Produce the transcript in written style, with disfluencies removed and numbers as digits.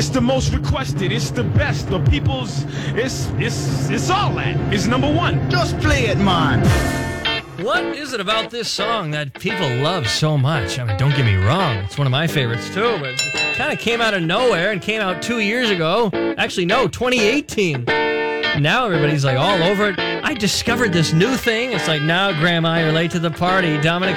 It's the most requested. It's the best. The people's. It's all that. It's number one. Just play it, man. What is it about this song that people love so much? I mean, don't get me wrong. It's one of my favorites, too. But it kind of came out of nowhere and came out 2 years ago. Actually, no, 2018. Now everybody's like all over it. I discovered this new thing. It's like, now, Grandma, you're late to the party. Dominic